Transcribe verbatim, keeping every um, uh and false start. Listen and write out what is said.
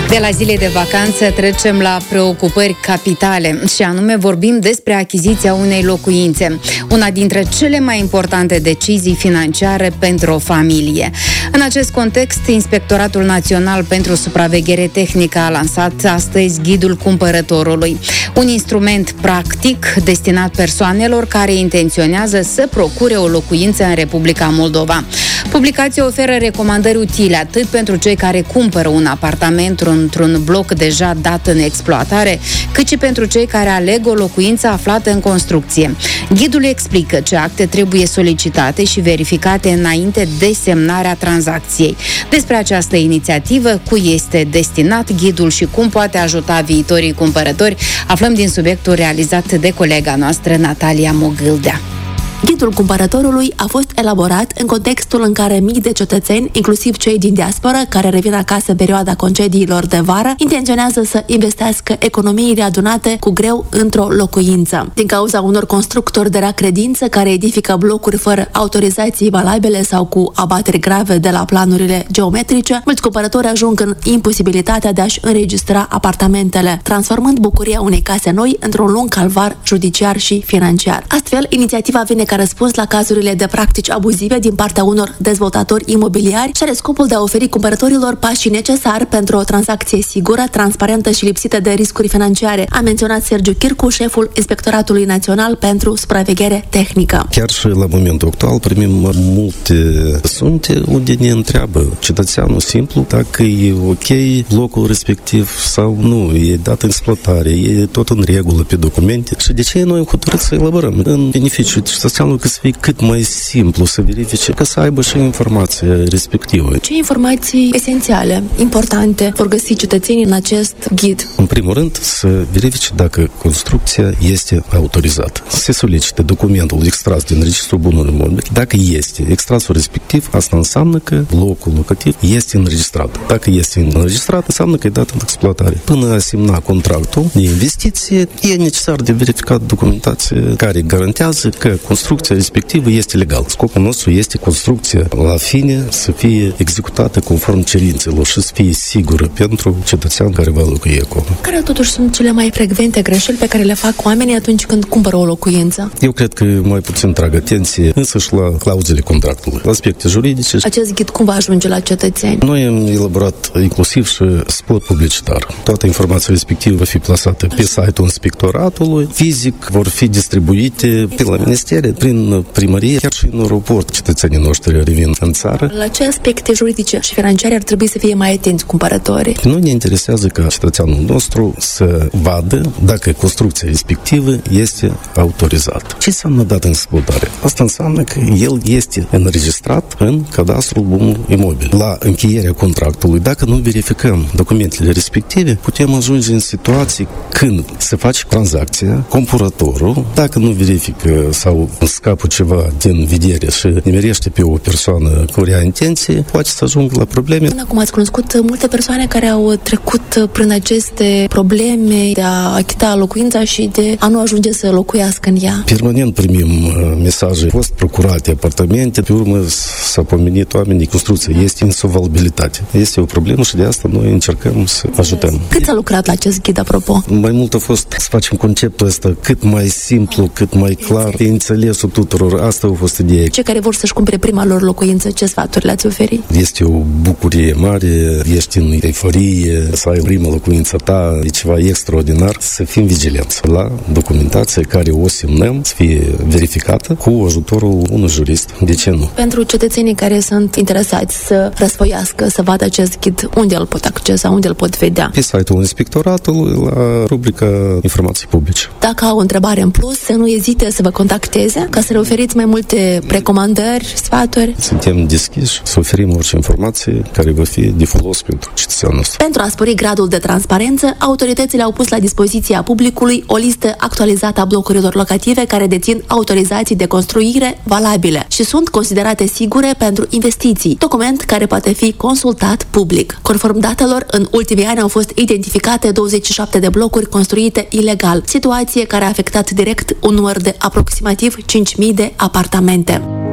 De la zile de vacanță trecem la preocupări capitale și anume vorbim despre achiziția unei locuințe, una dintre cele mai importante decizii financiare pentru o familie. În acest context, Inspectoratul Național pentru Supraveghere Tehnică a lansat astăzi Ghidul Cumpărătorului, un instrument practic destinat persoanelor care intenționează să procure o locuință în Republica Moldova. Publicația oferă recomandări utile atât pentru cei care cumpără un apartament într-un bloc deja dat în exploatare, cât și pentru cei care aleg o locuință aflată în construcție. Ghidul explică ce acte trebuie solicitate și verificate înainte de semnarea tranzacției. Despre această inițiativă, cui este destinat ghidul și cum poate ajuta viitorii cumpărători, aflăm din subiectul realizat de colega noastră Natalia Mogâldea. Ghidul cumpărătorului a fost elaborat în contextul în care mii de cetățeni, inclusiv cei din diasporă, care revin acasă în perioada concediilor de vară, intenționează să investească economiile adunate cu greu într-o locuință. Din cauza unor constructori de rea credință care edifică blocuri fără autorizații valabile sau cu abateri grave de la planurile geometrice, mulți cumpărători ajung în imposibilitatea de a-și înregistra apartamentele, transformând bucuria unei case noi într-un lung calvar judiciar și financiar. Astfel, inițiativa vine ca răspuns la cazurile de practici abuzive din partea unor dezvoltatori imobiliari și are scopul de a oferi cumpărătorilor pașii necesari pentru o tranzacție sigură, transparentă și lipsită de riscuri financiare, a menționat Sergiu Chircu, șeful Inspectoratului Național pentru Supraveghere Tehnică. Chiar și la momentul actual primim multe sunte unde ne întreabă cetățeanul simplu dacă e ok blocul respectiv sau nu, e dat în exploatare, e tot în regulă pe documente și de ce noi am hotărât să elaborăm în beneficiu cetățeanul că să fie cât mai simplu să verifice, ca să aibă și informația respectivă. Ce informații esențiale, importante vor găsi cetățenii în acest ghid? În primul rând, să verifice dacă construcția este autorizată. Se solicită documentul extras din Registrul Bunurilor Mobile. Dacă este extrasul respectiv, asta înseamnă că blocul locativ este înregistrat. Dacă este înregistrat, înseamnă că e dat în exploatare. Până a semna contractul de investiție, e necesar de verificat documentație care garantează că construcția respectivă este legală. Scopul nostru este construcția la fine să fie executată conform cerințelor și să fie sigură pentru cetățean care va locui acolo. Care totuși sunt cele mai frecvente greșeli pe care le fac oamenii atunci când cumpără o locuință? Eu cred că mai puțin trag atenție însăși la clauzele contractului, la aspecte juridice. Acest ghid cum va ajunge la cetățeni? Noi am elaborat inclusiv și spot publicitar. Toată informația respectivă va fi plasată pe site-ul Inspectoratului. Fizic vor fi distribuite pe la ministere, prin primărie, chiar și în aeroport cetățenii noștri revin în țară. La ce aspecte juridice și financiare ar trebui să fie mai atenți cumpărătorii? Nu ne interesează ca cetățeanul nostru să vadă dacă construcția respectivă este autorizată. Ce înseamnă dat în exploatare? Asta înseamnă că el este înregistrat în cadastrul bunului imobil. La încheierea contractului, dacă nu verificăm documentele respective, putem ajunge în situații când se face tranzacția, cumpărătorul, dacă nu verifică sau scapă ceva din vedere și nimerește pe o persoană cu rea intenție, poate să ajungă la probleme. Până acum ați cunoscut multe persoane care au trecut prin aceste probleme de a achita locuința și de a nu ajunge să locuiască în ea. Permanent primim mesaje, au fost procurate apartamente, pe urmă s-a pomenit oamenii, construcția este insolvabilitate. Este o problemă și de asta noi încercăm să ajutăm. Cât s-a lucrat la acest ghid, apropo? Mai mult a fost să facem conceptul ăsta cât mai simplu, cât mai clar, de înțelesul tuturor. Asta a fost ideea. Cei care vor să-și cumpere prima lor locuință, ce sfaturi le-ați oferi? Este o bucurie mare, ești în euforie, să ai prima locuință ta, e ceva extraordinar. Să fim vigilenți la documentație care o semnăm, să fie verificată cu ajutorul unui jurist. De ce nu? Pentru cetățenii care sunt interesați să răsfoiască, să vadă acest ghid, unde îl pot accesa, unde îl pot vedea? Pe site-ul Inspectoratului, la rubrica informații publice. Dacă au o întrebare în plus, să nu ezite să vă contacteze ca să le oferiți mai multe recomandări, sfaturi. Suntem deschiși să oferim orice informație care va fi de folos pentru cetățeanul nostru. Pentru a spori gradul de transparență, autoritățile au pus la dispoziția publicului o listă actualizată a blocurilor locative care dețin autorizații de construire valabile și sunt considerate sigure pentru investiții, document care poate fi consultat public. Conform datelor, în ultimii ani au fost identificate douăzeci și șapte de blocuri construite ilegal, situație care a afectat direct un număr de aproximativ cinci mii de apartamente.